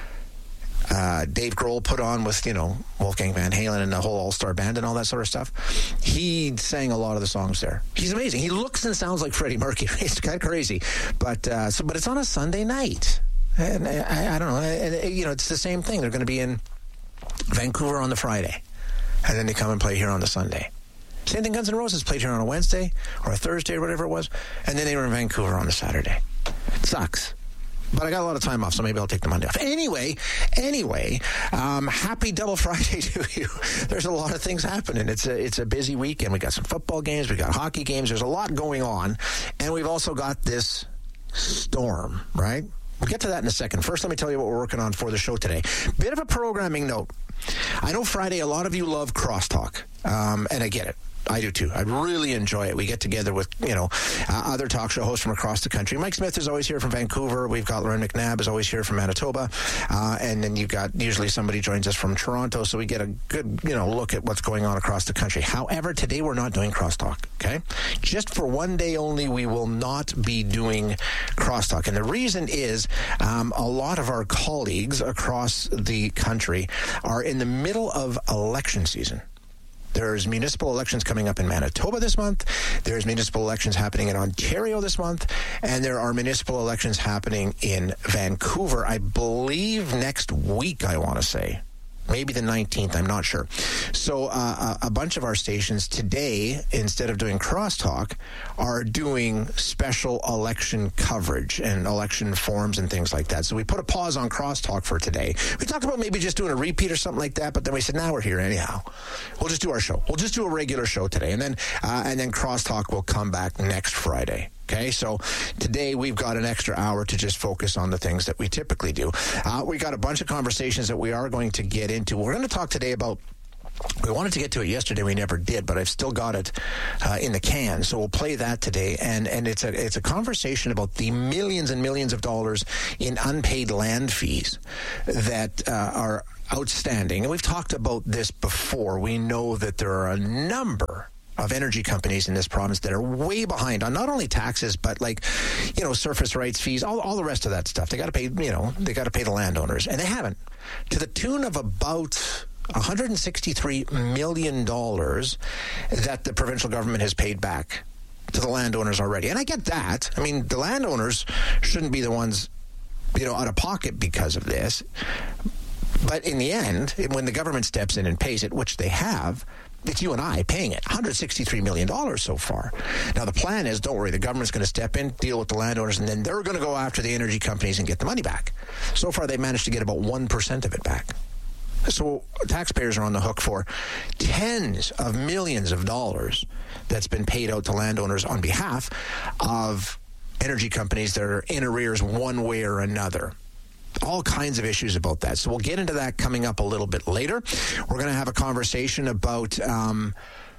uh, Dave Grohl put on with, you know, Wolfgang Van Halen and the whole all-star band and all that sort of stuff. He sang a lot of the songs there. He's amazing. He looks and sounds like Freddie Mercury. It's kind of crazy. But uh, so, but it's on a Sunday night. And I, I don't know. And, you know, it's the same thing. They're going to be in Vancouver on the Friday. And then they come and play here on the Sunday. Same thing Guns N' Roses played here on a Wednesday or a Thursday or whatever it was. And then they were in Vancouver on the Saturday. It sucks. But I got a lot of time off, so maybe I'll take the Monday off. Anyway, anyway, um, happy Double Friday to you. There's a lot of things happening. It's a it's a busy weekend. We got some football games. We got hockey games. There's a lot going on. And we've also got this storm, right? We'll get to that in a second. First, let me tell you what we're working on for the show today. Bit of a programming note. I know Friday, a lot of you love Crosstalk, um, and I get it. I do too. I really enjoy it. We get together with, you know, uh, other talk show hosts from across the country. Mike Smith is always here from Vancouver. We've got Lauren McNabb is always here from Manitoba. Uh, and then you've got usually somebody joins us from Toronto. So we get a good, you know, look at what's going on across the country. However, today we're not doing Crosstalk, okay? Just for one day only, we will not be doing Crosstalk. And the reason is um, a lot of our colleagues across the country are in the middle of election season. There's municipal elections coming up in Manitoba this month. There's municipal elections happening in Ontario this month. And there are municipal elections happening in Vancouver, I believe next week, I want to say. Maybe the nineteenth, I'm not sure. So uh, a bunch of our stations today, instead of doing Crosstalk, are doing special election coverage and election forms and things like that. So we put a pause on Crosstalk for today. We talked about maybe just doing a repeat or something like that, but then we said, now we're here anyhow. We'll just do our show. We'll just do a regular show today. And then uh, and then Crosstalk will come back next Friday. Okay, so today we've got an extra hour to just focus on the things that we typically do. Uh, we got a bunch of conversations that we are going to get into. We're going to talk today about, we wanted to get to it yesterday, we never did, but I've still got it uh, in the can, so we'll play that today. And and it's a it's a conversation about the millions and millions of dollars in unpaid land fees that uh, are outstanding. And we've talked about this before. We know that there are a number of energy companies in this province that are way behind on not only taxes, but like, you know, surface rights fees, all, all the rest of that stuff. They got to pay, you know, they got to pay the landowners, and they haven't, to the tune of about one hundred sixty-three million dollars that the provincial government has paid back to the landowners already. And I get that. I mean, the landowners shouldn't be the ones, you know, out of pocket because of this. But in the end, when the government steps in and pays it, which they have, it's you and I paying it, one hundred sixty-three million dollars so far. Now, the plan is, don't worry, the government's going to step in, deal with the landowners, and then they're going to go after the energy companies and get the money back. So far, they've managed to get about one percent of it back. So taxpayers are on the hook for tens of millions of dollars that's been paid out to landowners on behalf of energy companies that are in arrears one way or another. All kinds of issues about that. So we'll get into that coming up a little bit later. We're going to have a conversation about um,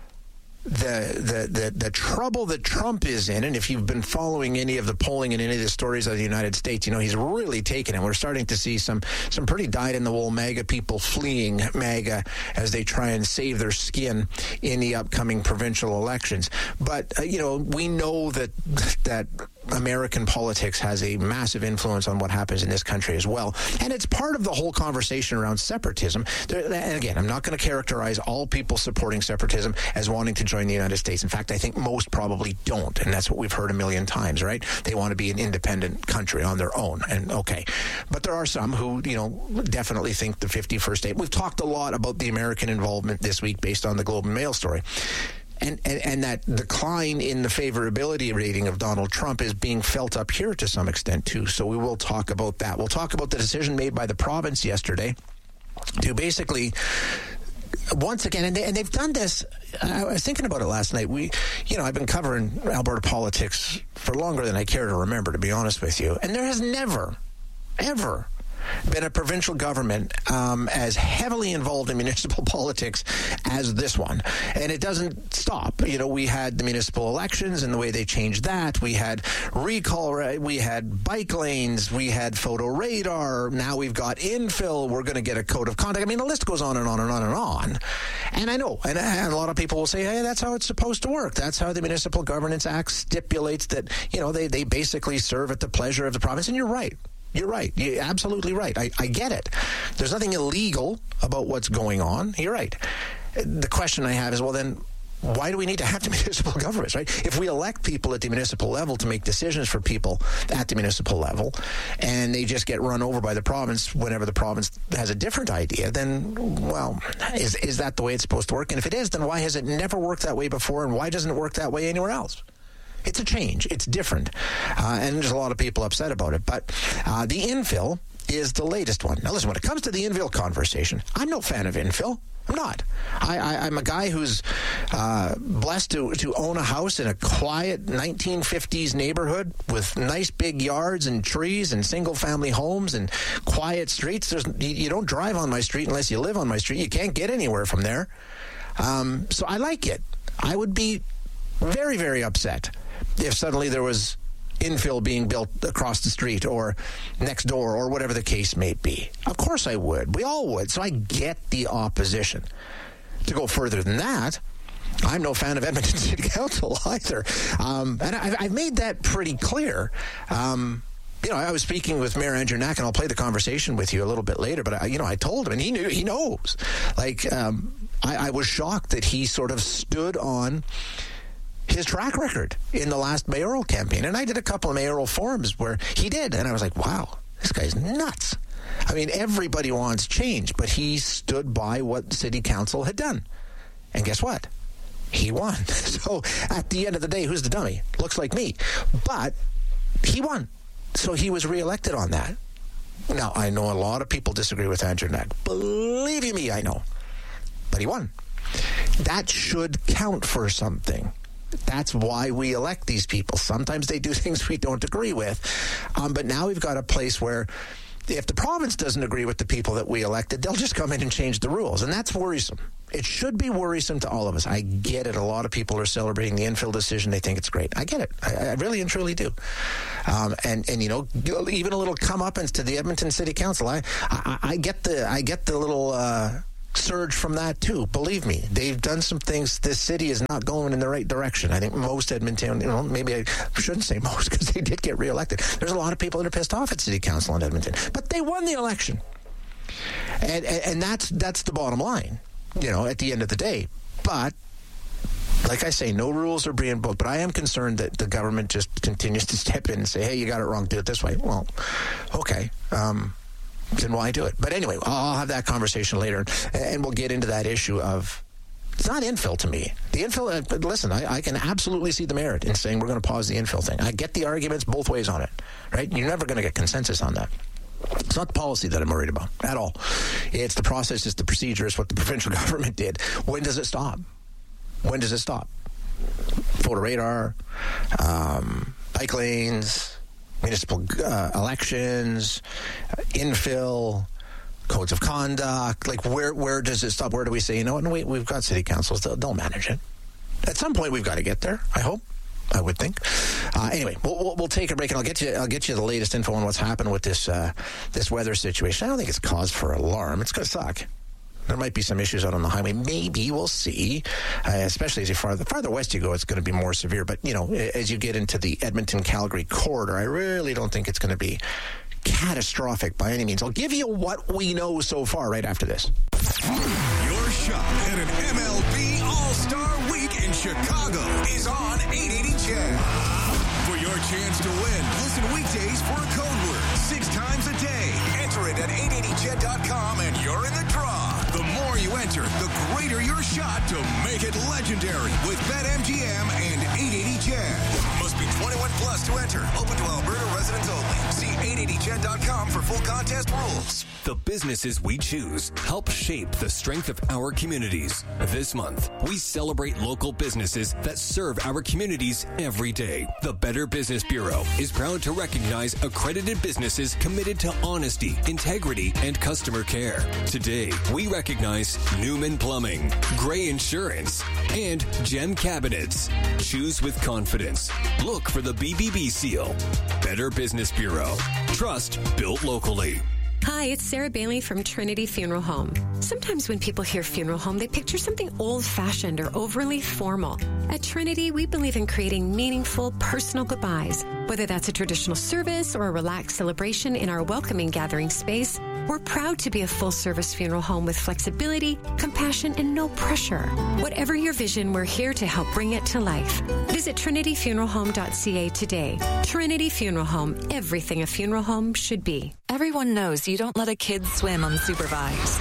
the, the the the trouble that Trump is in. And if you've been following any of the polling and any of the stories of the United States, you know, he's really taken it. We're starting to see some, some pretty dyed-in-the-wool MAGA people fleeing MAGA as they try and save their skin in the upcoming provincial elections. But, uh, you know, we know that that American politics has a massive influence on what happens in this country as well. And it's part of the whole conversation around separatism. There, and again, I'm not going to characterize all people supporting separatism as wanting to join the United States. In fact, I think most probably don't. And that's what we've heard a million times, right? They want to be an independent country on their own. And okay. But there are some who, you know, definitely think the fifty-first state. We've talked a lot about the American involvement this week based on the Globe and Mail story. And, and and that decline in the favorability rating of Donald Trump is being felt up here to some extent, too. So we will talk about that. We'll talk about the decision made by the province yesterday to basically, once again, and, they, and they've done this. I was thinking about it last night. We, you know, I've been covering Alberta politics for longer than I care to remember, to be honest with you. And there has never, ever been a provincial government um, as heavily involved in municipal politics as this one. And it doesn't stop. You know, we had the municipal elections and the way they changed that. We had recall, we had bike lanes, we had photo radar. Now we've got infill. We're going to get a code of conduct. I mean, the list goes on and on and on and on. And I know, and, and a lot of people will say, hey, that's how it's supposed to work. That's how the Municipal Governance Act stipulates that, you know, they, they basically serve at the pleasure of the province. And you're right. You're right. You're absolutely right. I, I get it. There's nothing illegal about what's going on. You're right. The question I have is, well, then, why do we need to have the municipal governments, right? If we elect people at the municipal level to make decisions for people at the municipal level, and they just get run over by the province whenever the province has a different idea, then, well, is is that the way it's supposed to work? And if it is, then why has it never worked that way before, and why doesn't it work that way anywhere else? It's a change. It's different. Uh, and there's a lot of people upset about it. But uh, the infill is the latest one. Now, listen, when it comes to the infill conversation, I'm no fan of infill. I'm not. I, I, I'm a guy who's uh, blessed to, to own a house in a quiet nineteen fifties neighborhood with nice big yards and trees and single-family homes and quiet streets. There's you, you don't drive on my street unless you live on my street. You can't get anywhere from there. Um, so I like it. I would be very, very upset if suddenly there was infill being built across the street or next door or whatever the case may be. Of course I would. We all would. So I get the opposition. To go further than that, I'm no fan of Edmonton City Council either. Um, and I've, I've made that pretty clear. Um, you know, I was speaking with Mayor Andrew Knack, and I'll play the conversation with you a little bit later, but, I, you know, I told him, and he knew, he knows. Like, um, I, I was shocked that he sort of stood on his track record in the last mayoral campaign. And I did a couple of mayoral forums where he did. And I was like, wow, this guy's nuts. I mean, everybody wants change, but he stood by what city council had done. And guess what? He won. So at the end of the day, who's the dummy? Looks like me. But he won. So he was reelected on that. Now, I know a lot of people disagree with Andrew Knack. Believe you me, I know. But he won. That should count for something. That's why we elect these people. Sometimes they do things we don't agree with. Um, but now we've got a place where if the province doesn't agree with the people that we elected, they'll just come in and change the rules. And that's worrisome. It should be worrisome to all of us. I get it. A lot of people are celebrating the infill decision. They think it's great. I get it. I, I really and truly do. Um, and, and, you know, even a little comeuppance to the Edmonton City Council. I, I, I get the, I get the little, uh, surge from that too. Believe me, they've done some things. This city is not going in the right direction. I think most Edmonton, you know, maybe I shouldn't say most because they did get reelected. There's a lot of people that are pissed off at City Council in Edmonton, but they won the election, and and, and that's that's the bottom line, you know, at the end of the day. But like I say, no rules are being broken. But I am concerned that the government just continues to step in and say, "Hey, you got it wrong. Do it this way." Well, okay. Um, Then why do it? But anyway, I'll have that conversation later, and we'll get into that issue of it's not infill to me. The infill, uh, listen, I, I can absolutely see the merit in saying we're going to pause the infill thing. I get the arguments both ways on it, right? You're never going to get consensus on that. It's not the policy that I'm worried about at all. It's the process, it's the procedure, it's what the provincial government did. When does it stop? When does it stop? Photo radar, um, bike lanes, municipal uh, elections, uh, infill, codes of conduct. Like, where where does it stop? Where do we say, you know what, no, wait, we've got city councils, they'll, they'll manage it. At some point, we've got to get there, I hope. I would think. Uh, anyway, we'll, we'll, we'll take a break, and I'll get you I'll get you the latest info on what's happened with this uh, this weather situation. I don't think it's cause for alarm. It's going to suck. There might be some issues out on the highway. Maybe we'll see, uh, especially as you farther farther west you go, it's going to be more severe. But, you know, as you get into the Edmonton-Calgary corridor, I really don't think it's going to be catastrophic by any means. I'll give you what we know so far right after this. Your shot at an M L B All-Star Week in Chicago is on eight eighty C H E D. For your chance to win, listen weekdays for a code word six times a day. Enter it at eight eighty C H E D dot com and you're in the draw. The more you enter, the greater your shot to make it legendary with BetMGM and eight eighty C H E D. Must be twenty-one plus to enter. Open to Alberta residents only. See eight eighty C H E D dot com for full contest rules. The businesses we choose help shape the strength of our communities. This month, we celebrate local businesses that serve our communities every day. The Better Business Bureau is proud to recognize accredited businesses committed to honesty, integrity, and customer care. Today, we recognize Newman Plumbing, Gray Insurance, and Gem Cabinets. Choose with confidence. Look for the B B B seal. Better Business Bureau. Trust built locally. Hi, it's Sarah Bailey from Trinity Funeral Home. Sometimes when people hear funeral home, they picture something old-fashioned or overly formal. At Trinity, we believe in creating meaningful, personal goodbyes. Whether that's a traditional service or a relaxed celebration in our welcoming gathering space, we're proud to be a full-service funeral home with flexibility, compassion, and no pressure. Whatever your vision, we're here to help bring it to life. Visit trinity funeral home dot c a today. Trinity Funeral Home, everything a funeral home should be. Everyone knows you don't let a kid swim unsupervised.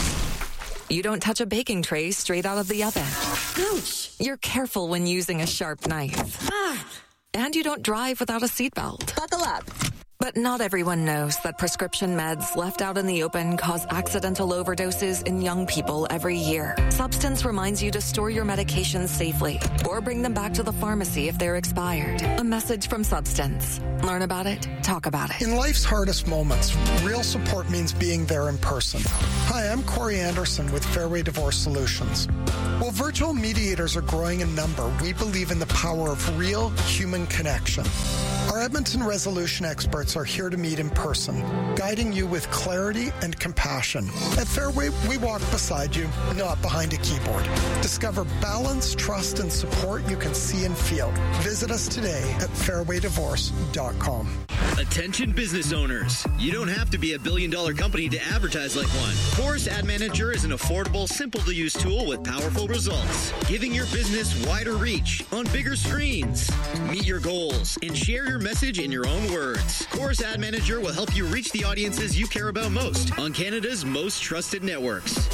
You don't touch a baking tray straight out of the oven. Ouch! You're careful when using a sharp knife. Ah. And you don't drive without a seatbelt. Buckle up. But not everyone knows that prescription meds left out in the open cause accidental overdoses in young people every year. Substance reminds you to store your medications safely or bring them back to the pharmacy if they're expired. A message from Substance. Learn about it, talk about it. In life's hardest moments, real support means being there in person. Hi, I'm Corey Anderson with Fairway Divorce Solutions. While virtual mediators are growing in number, we believe in the power of real human connection. Our Edmonton resolution experts are here to meet in person, guiding you with clarity and compassion. At Fairway, we walk beside you, not behind a keyboard. Discover balance, trust, and support you can see and feel. Visit us today at fairway divorce dot com. Attention business owners. You don't have to be a billion dollar company to advertise like one. Chorus Ad Manager is an affordable, simple to use tool with powerful results, giving your business wider reach on bigger screens. Meet your goals and share your message in your own words. Chorus Ad Manager will help you reach the audiences you care about most on Canada's most trusted networks.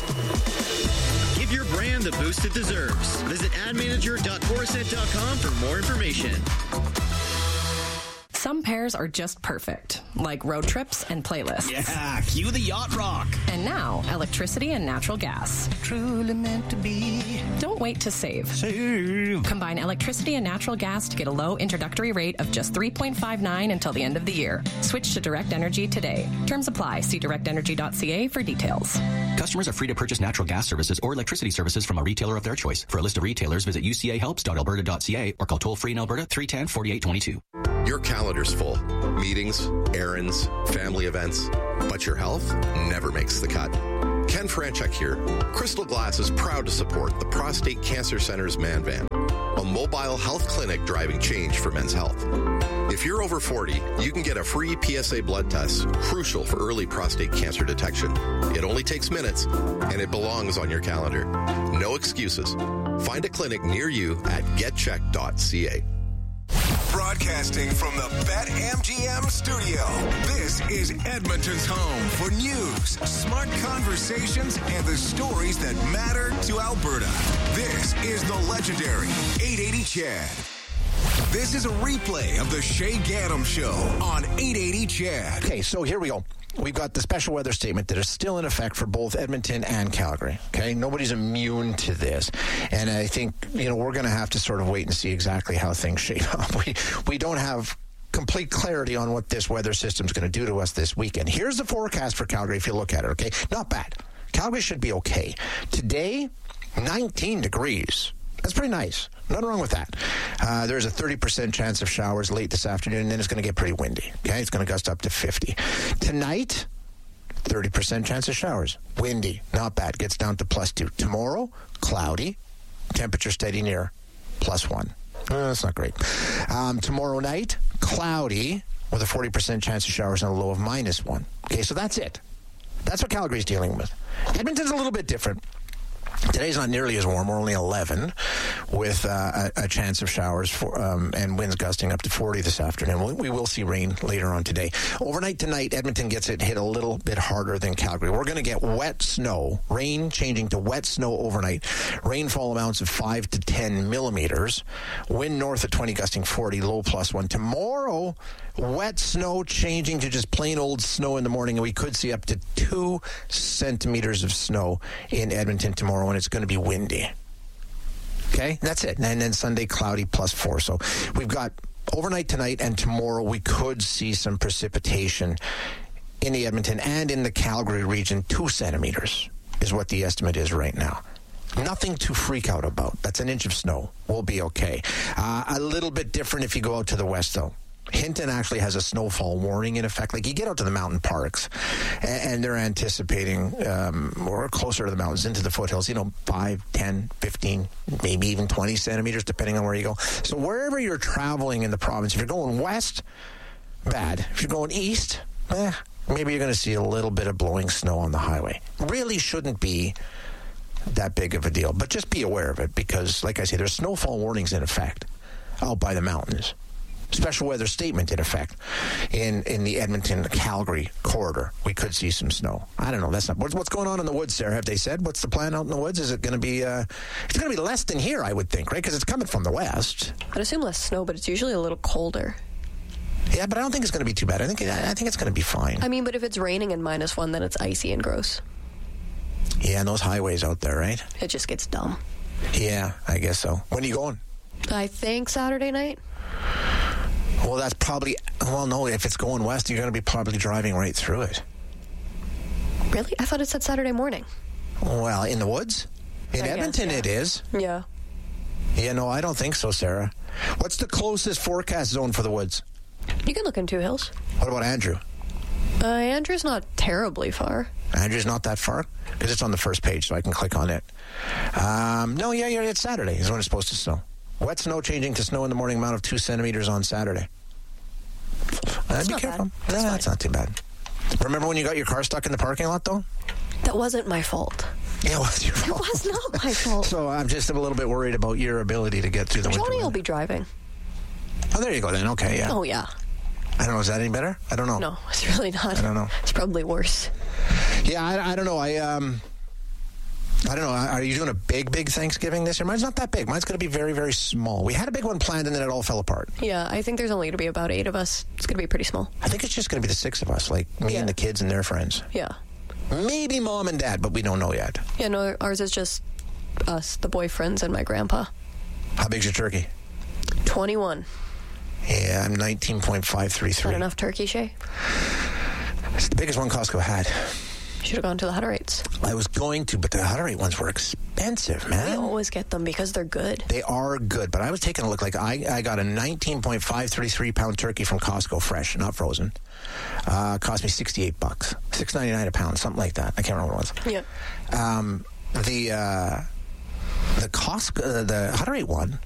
Give your brand the boost it deserves. Visit ad manager dot chorus ad dot com for more information. Some pairs are just perfect, like road trips and playlists. Yeah, cue the yacht rock. And now, electricity and natural gas. Truly meant to be. Don't wait to save. Save. Combine electricity and natural gas to get a low introductory rate of just three point five nine until the end of the year. Switch to Direct Energy today. Terms apply. See direct energy dot c a for details. Customers are free to purchase natural gas services or electricity services from a retailer of their choice. For a list of retailers, visit u c a helps dot alberta dot c a or call toll-free in Alberta three one zero, four eight two two. Your calendar's full. Meetings, errands, family events, but your health never makes the cut. Ken Franchuk here. Crystal Glass is proud to support the Prostate Cancer Center's Man Van, a mobile health clinic driving change for men's health. If you're over forty, you can get a free P S A blood test, crucial for early prostate cancer detection. It only takes minutes, and it belongs on your calendar. No excuses. Find a clinic near you at get check dot c a. Broadcasting from the BetMGM studio, this is Edmonton's home for news, smart conversations, and the stories that matter to Alberta. This is the legendary eight eighty C H E D. This is a replay of the Shay Gaddam Show on eight eighty C H E D. Okay, so here we go. We've got the special weather statement that is still in effect for both Edmonton and Calgary. Okay, nobody's immune to this, and I think you know we're going to have to sort of wait and see exactly how things shape up. We we don't have complete clarity on what this weather system is going to do to us this weekend. Here's the forecast for Calgary. If you look at it, okay, not bad. Calgary should be okay today. nineteen degrees. That's pretty nice. Nothing wrong with that. Uh, there's a thirty percent chance of showers late this afternoon, and then it's going to get pretty windy. Okay, it's going to gust up to fifty. Tonight, thirty percent chance of showers. Windy, not bad. Gets down to plus two. Tomorrow, cloudy. Temperature steady near plus one. Uh, that's not great. Um, tomorrow night, cloudy with a forty percent chance of showers and a low of minus one. Okay, so that's it. That's what Calgary's dealing with. Edmonton's a little bit different. Today's not nearly as warm. We're only eleven, with uh, a, a chance of showers for, um, and winds gusting up to forty this afternoon. We, we will see rain later on today. Overnight tonight, Edmonton gets it hit a little bit harder than Calgary. We're going to get wet snow, rain changing to wet snow overnight. Rainfall amounts of five to ten millimeters. Wind north of twenty, gusting forty, low plus one. Tomorrow, wet snow changing to just plain old snow in the morning, and we could see up to two centimeters of snow in Edmonton tomorrow, and it's going to be windy. Okay, that's it. And then Sunday, cloudy, plus four. So we've got overnight tonight and tomorrow, we could see some precipitation in the Edmonton and in the Calgary region. Two centimeters is what the estimate is right now. Nothing to freak out about. That's an inch of snow. We'll be okay. Uh, a little bit different if you go out to the west, though. Hinton actually has a snowfall warning in effect. Like, you get out to the mountain parks, and, and they're anticipating, um, or closer to the mountains, into the foothills, you know, five, ten, fifteen, maybe even twenty centimeters, depending on where you go. So wherever you're traveling in the province, if you're going west, bad. If you're going east, eh, maybe you're going to see a little bit of blowing snow on the highway. Really shouldn't be that big of a deal, but just be aware of it, because, like I say, there's snowfall warnings in effect out by the mountains. Special weather statement in effect in, in the Edmonton-Calgary corridor. We could see some snow. I don't know. That's not what's, what's going on in the woods, Sarah. Have they said what's the plan out in the woods? Is it going to be? Uh, it's going to be less than here, I would think, right? Because it's coming from the west. I'd assume less snow, but it's usually a little colder. Yeah, but I don't think it's going to be too bad. I think I think it's going to be fine. I mean, but if it's raining and minus one, then it's icy and gross. Yeah, and those highways out there, right? It just gets dumb. Yeah, I guess so. When are you going? I think Saturday night. Well, that's probably, well, no, if it's going west, you're going to be probably driving right through it. Really? I thought it said Saturday morning. Well, in the woods? In I Edmonton, guess, yeah. It is. Yeah. Yeah, no, I don't think so, Sarah. What's the closest forecast zone for the woods? You can look in Two Hills. What about Andrew? Uh, Andrew's not terribly far. Andrew's not that far? Because it's on the first page, so I can click on it. Um, no, yeah, yeah, it's Saturday is when it's supposed to snow. Wet snow changing to snow in the morning, amount of two centimeters on Saturday. Uh, be careful. Bad. That's, no, that's not too bad. Remember when you got your car stuck in the parking lot, though? That wasn't my fault. Yeah, it was your fault. It was not my fault. So I'm just a little bit worried about your ability to get through the winter. Johnny will be driving. Oh, there you go then. Okay, yeah. Oh, yeah. I don't know. Is that any better? I don't know. No, it's really not. I don't know. It's probably worse. Yeah, I, I don't know. I um, I don't know. Are you doing a big, big Thanksgiving this year? Mine's not that big. Mine's going to be very, very small. We had a big one planned and then it all fell apart. Yeah, I think there's only going to be about eight of us. It's going to be pretty small. I think it's just going to be the six of us, like me Yeah. and the kids and their friends. Yeah. Maybe mom and dad, but we don't know yet. Yeah, no, ours is just us, the boyfriends, and my grandpa. How big's your turkey? twenty-one. Yeah, I'm nineteen point five three three. Not enough turkey, Shay? It's the biggest one Costco had. Should have gone to the Hutterites. I was going to, but the Hutterite ones were expensive, man. We always get them because they're good. They are good, but I was taking a look. Like I, I got a nineteen point five three three pound turkey from Costco, fresh, not frozen. Uh, cost me sixty-eight bucks, six ninety-nine a pound, something like that. I can't remember what it was. Yeah. Um, the uh, the Costco, uh, the Hutterite one